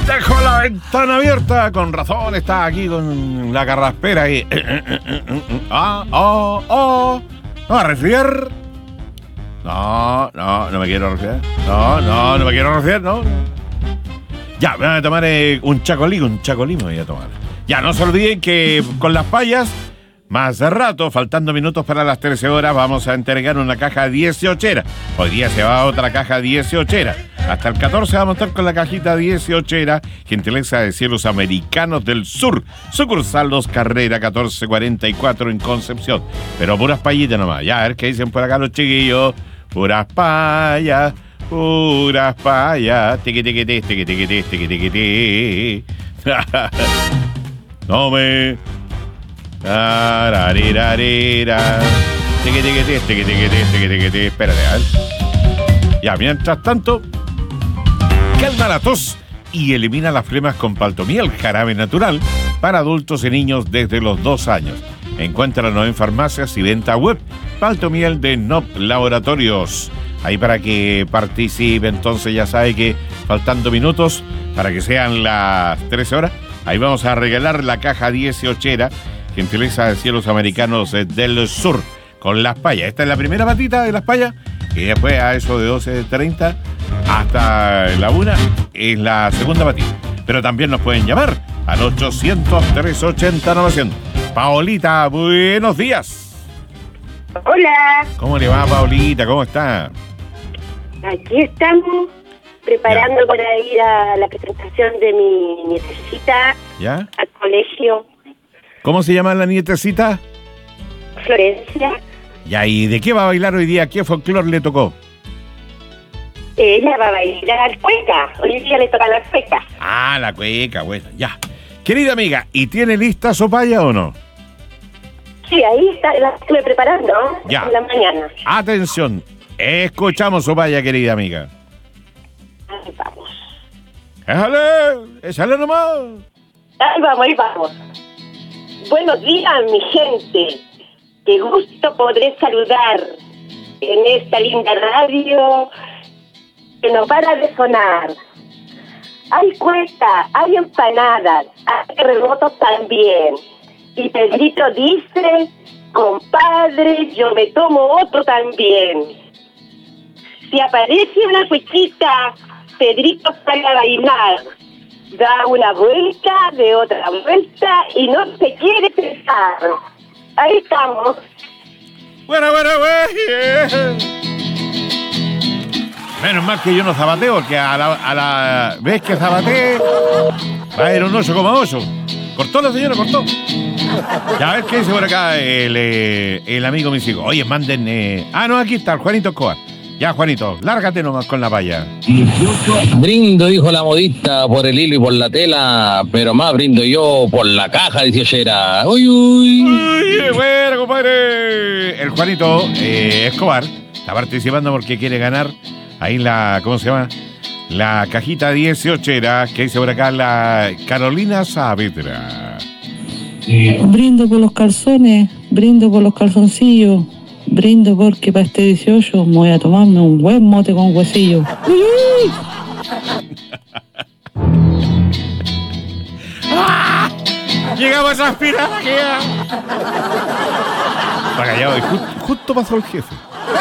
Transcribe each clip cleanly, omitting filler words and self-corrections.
Dejo la ventana abierta, con razón está aquí con la carraspera y... ¿No va a resfriar? No me quiero resfriar. No me quiero resfriar, no. Ya, me voy a tomar un chacolí me voy a tomar. Ya, no se olviden que con las payas, más de rato, faltando minutos para las 13 horas, vamos a entregar una caja 18era. Hoy día se va otra caja 18era. Hasta el 14 vamos a estar con la cajita 18era, gentileza de Cielos Americanos del Sur. Sucursal Los Carrera 1444 en Concepción. Pero puras payitas nomás. Ya, a ver qué dicen por acá los chiquillos. Puras payas. Tiqui. No me... Espérate, a ver. Ya, mientras tanto, calma la tos y elimina las flemas con Paltomiel, jarabe natural para adultos y niños desde los 2 años. Encuéntralo en farmacias y venta web. Paltomiel de NOP Laboratorios. Ahí para que participe, entonces ya sabe que faltando minutos para que sean las 13 horas, ahí vamos a regalar la caja 18era, gentileza de Cielos Americanos del Sur, con las payas. Esta es la primera patita de las payas, y después a eso de 12:30 hasta la 1 es la segunda patita. Pero también nos pueden llamar al 800-380-900. Paolita, buenos días. Hola. ¿Cómo le va, Paolita? ¿Cómo está? Aquí estamos preparando para ir a la presentación de mi nietecita. ¿Ya? Al colegio. ¿Cómo se llama la nietecita? Florencia. Ya, ¿y de qué va a bailar hoy día? ¿Qué folclore le tocó? Ella va a bailar cueca. Hoy día le toca la cueca. Ah, la cueca, bueno, ya. Querida amiga, ¿y tiene lista su paya o no? Sí, ahí está, la estuve preparando. Ya. En la mañana. Atención, escuchamos su paya, querida amiga. Ahí vamos. Échale nomás. Ahí vamos. Buenos días, mi gente. Qué gusto poder saludar en esta linda radio que no para de sonar. Hay cuesta, hay empanadas, hay terremotos también. Y Pedrito dice, compadre, yo me tomo otro también. Si aparece una cuechita, Pedrito sale a bailar. Da una vuelta, de otra vuelta y no se quiere pensar. Ahí estamos. Bueno. Menos mal que yo no zabateo, que a la vez que zabatee va a ir un 8,8. ¿Cortó la señora? ¿Cortó? Ya, a ver qué dice por acá el amigo Misico. Oye, manden... no, aquí está, el Juanito Escobar. Ya, Juanito, lárgate nomás con la paya. Brindo, dijo la modista, por el hilo y por la tela, pero más brindo yo por la caja 18era. Uy. Bueno, compadre. El Juanito Escobar está participando porque quiere ganar ahí la... ¿Cómo se llama? La cajita 18era que dice por acá la Carolina Saavedra. Brindo por los calzones, brindo por los calzoncillos, brindo porque para este 18 me voy a tomarme un buen mote con huesillo. Llegamos a aspirar aquí. Para callado, justo pasó el jefe.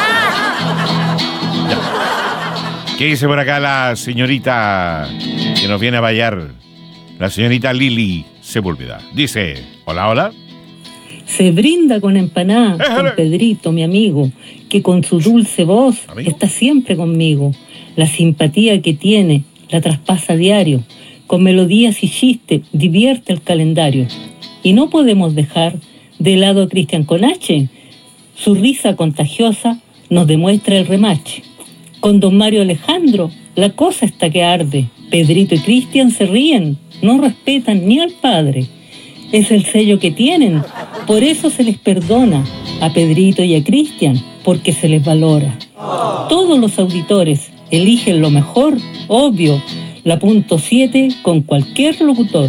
Ya. ¿Qué dice por acá la señorita que nos viene a bailar? La señorita Lili Sepúlveda. Dice, hola. Se brinda con empanadas con Pedrito, mi amigo, que con su dulce voz está siempre conmigo. La simpatía que tiene la traspasa a diario. Con melodías y chistes divierte el calendario. Y no podemos dejar de lado a Cristian con H. Su risa contagiosa nos demuestra el remache. Con don Mario Alejandro la cosa está que arde. Pedrito y Cristian se ríen, no respetan ni al padre. Es el sello que tienen, por eso se les perdona a Pedrito y a Cristian, porque se les valora. Todos los auditores eligen lo mejor, obvio, la punto 7 con cualquier locutor.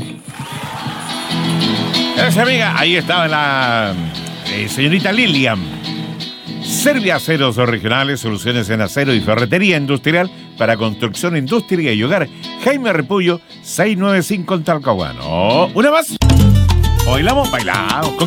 Gracias, amiga. Ahí estaba la señorita Lilian Serviaceros Regionales, soluciones en acero y ferretería industrial para construcción, industria y hogar. Jaime Repullo, 695 en Talcahuano. Una más. Bailamos.